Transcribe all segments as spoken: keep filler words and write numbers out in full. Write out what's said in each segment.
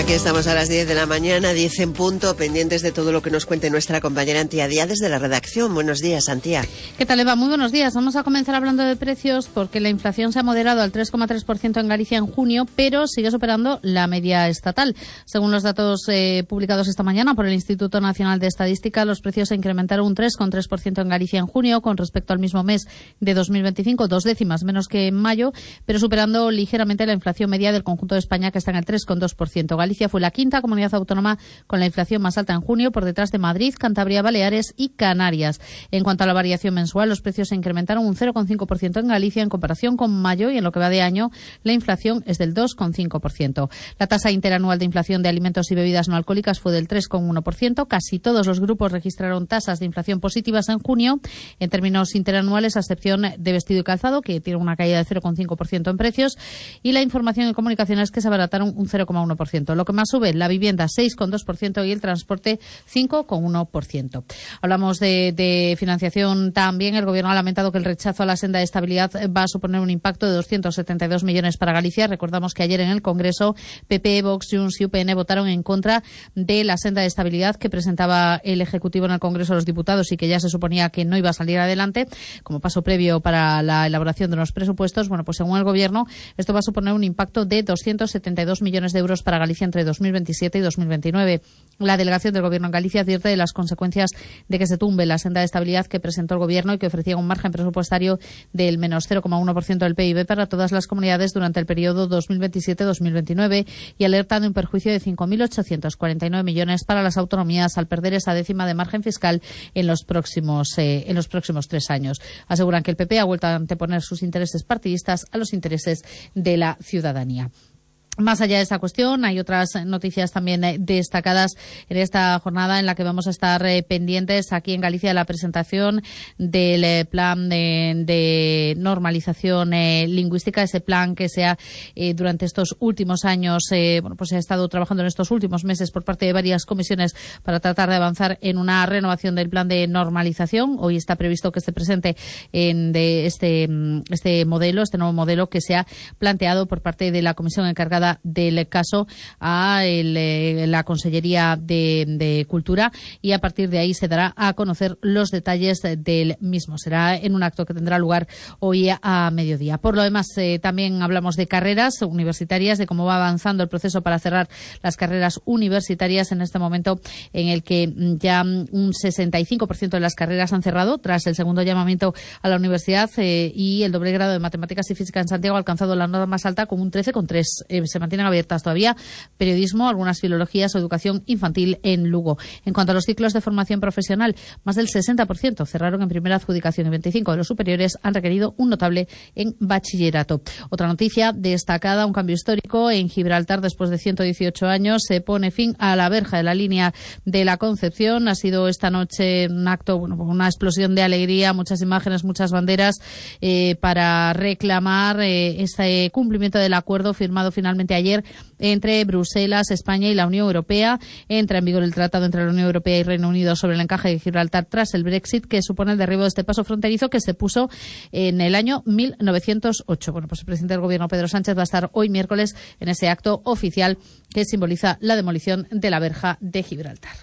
Aquí estamos a las diez de la mañana, diez en punto, pendientes de todo lo que nos cuente nuestra compañera Antía Díaz desde la redacción. Buenos días, Antía. ¿Qué tal, Eva? Muy buenos días. Vamos a comenzar hablando de precios porque la inflación se ha moderado al tres coma tres por ciento en Galicia en junio, pero sigue superando la media estatal. Según los datos eh, publicados esta mañana por el Instituto Nacional de Estadística, los precios se incrementaron un tres coma tres por ciento en Galicia en junio con respecto al mismo mes de dos mil veinticinco, dos décimas menos que en mayo, pero superando ligeramente la inflación media del conjunto de España, que está en el tres coma dos por ciento. Galicia fue la quinta comunidad autónoma con la inflación más alta en junio, por detrás de Madrid, Cantabria, Baleares y Canarias. En cuanto a la variación mensual, los precios se incrementaron un cero coma cinco por ciento en Galicia en comparación con mayo, y en lo que va de año la inflación es del dos coma cinco por ciento. La tasa interanual de inflación de alimentos y bebidas no alcohólicas fue del tres coma uno por ciento. Casi todos los grupos registraron tasas de inflación positivas en junio en términos interanuales, a excepción de vestido y calzado, que tiene una caída de cero coma cinco por ciento en precios, y la información y comunicaciones, que se abarataron un cero coma uno por ciento. Lo que más sube, la vivienda seis coma dos por ciento y el transporte cinco coma uno por ciento. Hablamos de, de financiación también. El Gobierno ha lamentado que el rechazo a la senda de estabilidad va a suponer un impacto de doscientos setenta y dos millones para Galicia. Recordamos que ayer en el Congreso P P, Vox, Junts y U P N votaron en contra de la senda de estabilidad que presentaba el Ejecutivo en el Congreso de los Diputados y que ya se suponía que no iba a salir adelante como paso previo para la elaboración de los presupuestos. Bueno, pues según el Gobierno, esto va a suponer un impacto de doscientos setenta y dos millones de euros para Galicia entre dos mil veintisiete y dos mil veintinueve. La delegación del Gobierno en Galicia advierte de las consecuencias de que se tumbe la senda de estabilidad que presentó el Gobierno y que ofrecía un margen presupuestario del menos cero coma uno por ciento del P I B para todas las comunidades durante el periodo dos mil veintisiete a dos mil veintinueve, y alerta de un perjuicio de cinco mil ochocientos cuarenta y nueve millones para las autonomías al perder esa décima de margen fiscal en los próximos eh, en los próximos tres años. Aseguran que el P P ha vuelto a anteponer sus intereses partidistas a los intereses de la ciudadanía. Más allá de esta cuestión, hay otras noticias también destacadas en esta jornada en la que vamos a estar eh, pendientes aquí en Galicia de la presentación del eh, plan de, de normalización eh, lingüística, ese plan que se ha eh, durante estos últimos años, eh, bueno, pues se ha estado trabajando en estos últimos meses por parte de varias comisiones para tratar de avanzar en una renovación del plan de normalización. Hoy está previsto que se presente en de este este modelo, este nuevo modelo que se ha planteado por parte de la comisión encargada del caso a el, eh, la Consellería de, de Cultura, y a partir de ahí se dará a conocer los detalles del mismo. Será en un acto que tendrá lugar hoy a mediodía. Por lo demás, eh, también hablamos de carreras universitarias, de cómo va avanzando el proceso para cerrar las carreras universitarias en este momento en el que ya un sesenta y cinco por ciento de las carreras han cerrado tras el segundo llamamiento a la universidad, eh, y el doble grado de Matemáticas y Física en Santiago ha alcanzado la nota más alta con un trece coma tres. Eh, se mantienen abiertas todavía periodismo, algunas filologías o educación infantil en Lugo. En cuanto a los ciclos de formación profesional, más del sesenta por ciento cerraron en primera adjudicación y veinticinco por ciento de los superiores han requerido un notable en bachillerato. Otra noticia destacada, un cambio histórico en Gibraltar. Después de ciento dieciocho años se pone fin a la verja de la línea de la Concepción. Ha sido esta noche un acto, bueno, una explosión de alegría, muchas imágenes, muchas banderas eh, para reclamar eh, este cumplimiento del acuerdo firmado finalmente ayer entre Bruselas, España y la Unión Europea. Entra en vigor el tratado entre la Unión Europea y Reino Unido sobre el encaje de Gibraltar tras el Brexit, que supone el derribo de este paso fronterizo que se puso en el año mil novecientos ocho. Bueno, pues el presidente del Gobierno, Pedro Sánchez, va a estar hoy miércoles en ese acto oficial que simboliza la demolición de la verja de Gibraltar.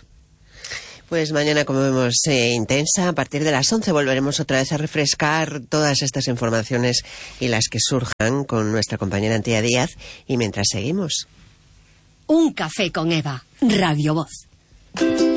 Pues mañana, como vemos, eh, intensa. A partir de las once volveremos otra vez a refrescar todas estas informaciones y las que surjan con nuestra compañera Antía Díaz. Y mientras seguimos. Un café con Eva, Radio Voz.